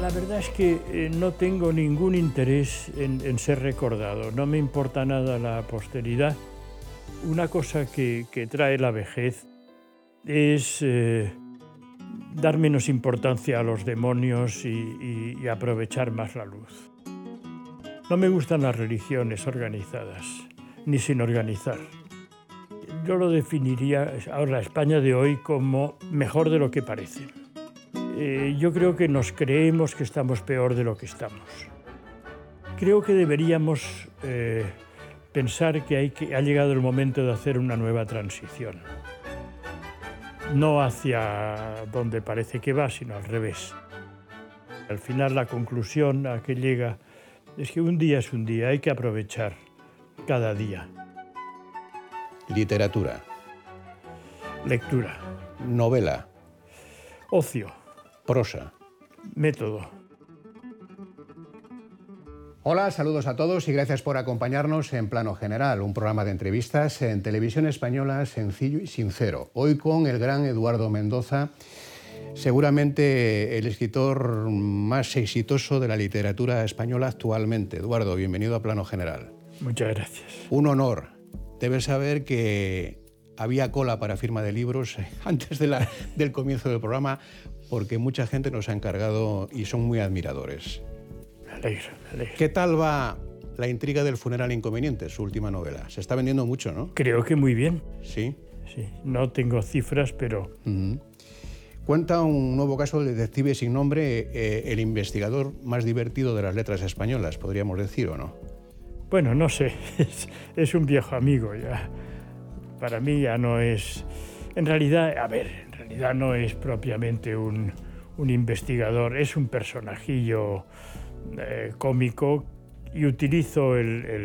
La verdad es que no tengo ningún interés en ser recordado, no me importa nada la posteridad. Una cosa que trae la vejez es dar menos importancia a los demonios y aprovechar más la luz. No me gustan las religiones organizadas, ni sin organizar. Yo lo definiría ahora, España de hoy, como mejor de lo que parece. Yo creo que nos creemos que estamos peor de lo que estamos. Creo que deberíamos pensar que ha llegado el momento de hacer una nueva transición. No hacia donde parece que va, sino al revés. Al final, la conclusión a que llega es que un día es un día, hay que aprovechar cada día. Literatura. Lectura. Novela. Ocio. Prosa. Método. Hola, saludos a todos y gracias por acompañarnos en Plano General, un programa de entrevistas en televisión española sencillo y sincero. Hoy con el gran Eduardo Mendoza, seguramente el escritor más exitoso de la literatura española actualmente. Eduardo, bienvenido a Plano General. Muchas gracias. Un honor. Debes saber que había cola para firma de libros antes del comienzo del programa, porque mucha gente nos ha encargado y son muy admiradores. Me alegro. ¿Qué tal va La intriga del funeral inconveniente, su última novela? Se está vendiendo mucho, ¿no? Creo que muy bien. Sí. Sí, no tengo cifras, pero... Cuenta un nuevo caso del detective sin nombre, el investigador más divertido de las letras españolas, podríamos decir, ¿o no? Bueno, no sé, es un viejo amigo ya. Para mí ya no es... En realidad no es propiamente un investigador, es un personajillo cómico y utilizo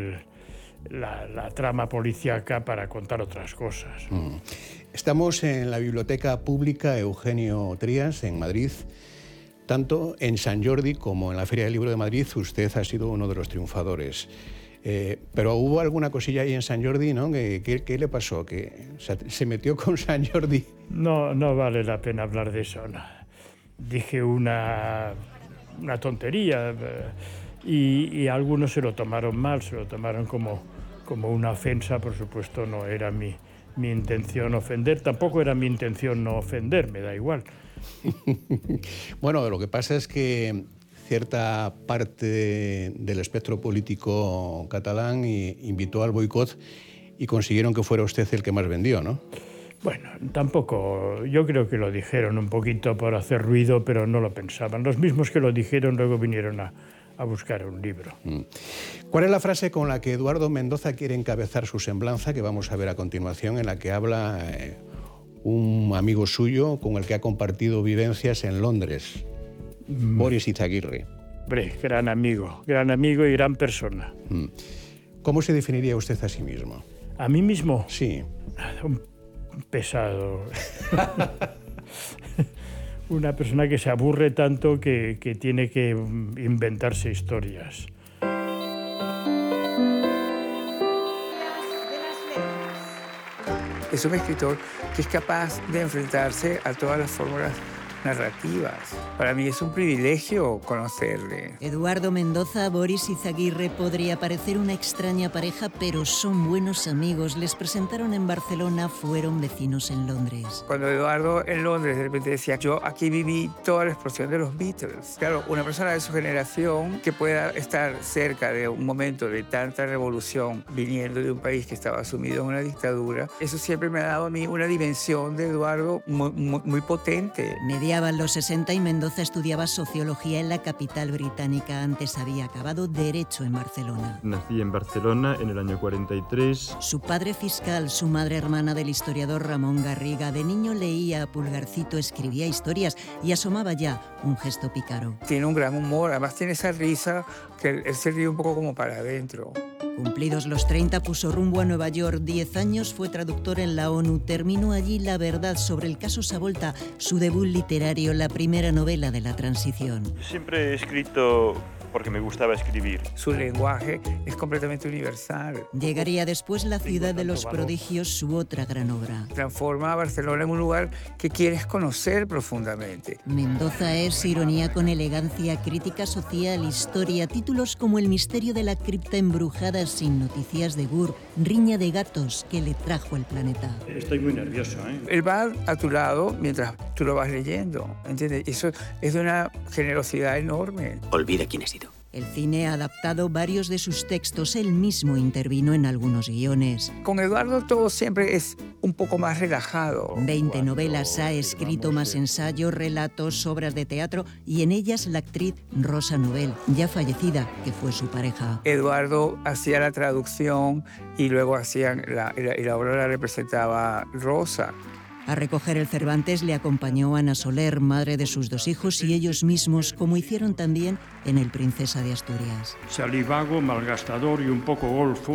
la trama policíaca para contar otras cosas. Estamos en la Biblioteca Pública Eugenio Trías, en Madrid. Tanto en San Jordi como en la Feria del Libro de Madrid, usted ha sido uno de los triunfadores. Pero hubo alguna cosilla ahí en San Jordi, ¿no? ¿Qué le pasó? ¿Que se metió con San Jordi? No vale la pena hablar de eso. No. Dije una tontería y algunos se lo tomaron mal, se lo tomaron como una ofensa. Por supuesto, no era mi intención ofender, tampoco era mi intención no ofender, me da igual. Bueno, lo que pasa es que cierta parte del espectro político catalán invitó al boicot y consiguieron que fuera usted el que más vendió, ¿no? Bueno, tampoco, yo creo que lo dijeron un poquito por hacer ruido, pero no lo pensaban. Los mismos que lo dijeron luego vinieron a buscar un libro. ¿Cuál es la frase con la que Eduardo Mendoza quiere encabezar su semblanza, que vamos a ver a continuación, en la que habla un amigo suyo con el que ha compartido vivencias en Londres? Boris Izaguirre. Hombre, gran amigo y gran persona. ¿Cómo se definiría usted a sí mismo? ¿A mí mismo? Sí. Un pesado. Una persona que se aburre tanto que tiene que inventarse historias. Es un escritor que es capaz de enfrentarse a todas las fórmulas narrativas. Para mí es un privilegio conocerle. Eduardo Mendoza, Boris Izaguirre podría parecer una extraña pareja, pero son buenos amigos. Les presentaron en Barcelona, fueron vecinos en Londres. Cuando Eduardo en Londres de repente decía, yo aquí viví toda la explosión de los Beatles. Claro, una persona de su generación que pueda estar cerca de un momento de tanta revolución viniendo de un país que estaba sumido en una dictadura, eso siempre me ha dado a mí una dimensión de Eduardo muy potente. Mediaban los 60 y Mendoza estudiaba sociología en la capital británica. Antes había acabado Derecho en Barcelona. Nací en Barcelona en el año 43. Su padre fiscal, su madre hermana del historiador Ramón Garriga. De niño leía a Pulgarcito, escribía historias y asomaba ya un gesto pícaro. Tiene un gran humor, además tiene esa risa que él se ríe un poco como para adentro. Cumplidos los 30, puso rumbo a Nueva York. 10 años fue traductor en la ONU. Terminó allí La verdad sobre el caso Savolta, su debut literario, la primera novela de la transición. Siempre he escrito porque me gustaba escribir. Su lenguaje es completamente universal. Llegaría después La ciudad de los prodigios, su otra gran obra. Transforma a Barcelona en un lugar que quieres conocer profundamente. Mendoza es ironía con elegancia, crítica social, historia, títulos como El misterio de la cripta embrujada sin noticias de Gur, Riña de gatos que le trajo el planeta. Estoy muy nervioso, ¿eh? Él va a tu lado mientras tú lo vas leyendo, ¿entiendes? Eso es de una generosidad enorme. Olvida quién he sido. El cine ha adaptado varios de sus textos, él mismo intervino en algunos guiones. Con Eduardo todo siempre es un poco más relajado. 20 novelas ha escrito, más ensayos, relatos, obras de teatro y en ellas la actriz Rosa Nobel, ya fallecida, que fue su pareja. Eduardo hacía la traducción y luego hacían la obra la representaba Rosa. A recoger el Cervantes le acompañó Ana Soler, madre de sus 2 hijos, y ellos mismos, como hicieron también en El Princesa de Asturias. Salí vago, malgastador y un poco golfo.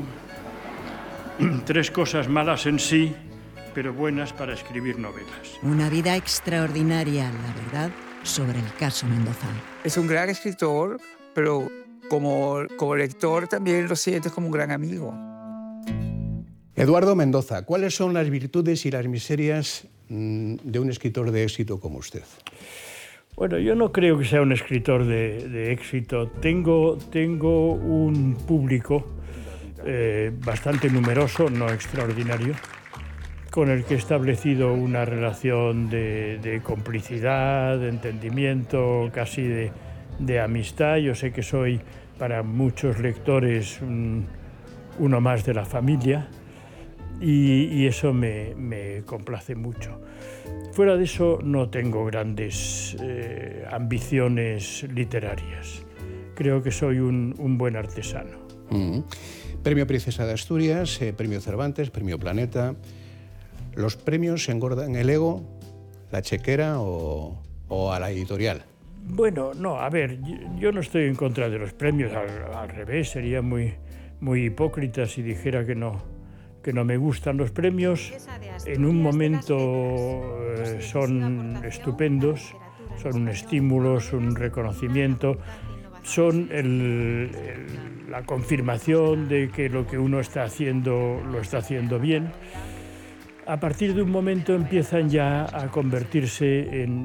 3 cosas malas en sí, pero buenas para escribir novelas. Una vida extraordinaria, la verdad, sobre el caso Mendoza. Es un gran escritor, pero como lector también lo sientes como un gran amigo. Eduardo Mendoza, ¿cuáles son las virtudes y las miserias de un escritor de éxito como usted? Bueno, yo no creo que sea un escritor de éxito. Tengo un público bastante numeroso, no extraordinario, con el que he establecido una relación de complicidad, de entendimiento, casi de amistad. Yo sé que soy para muchos lectores uno más de la familia. Y eso me complace mucho. Fuera de eso no tengo grandes ambiciones literarias. Creo que soy un buen artesano. Premio Princesa de Asturias, Premio Cervantes, Premio Planeta. ¿Los premios engordan el ego, la chequera o a la editorial? Bueno, no, a ver, yo no estoy en contra de los premios, al revés, sería muy hipócrita si dijera que no me gustan los premios. En un momento son estupendos, son un estímulo, son un reconocimiento, son la confirmación de que lo que uno está haciendo lo está haciendo bien. A partir de un momento empiezan ya a convertirse en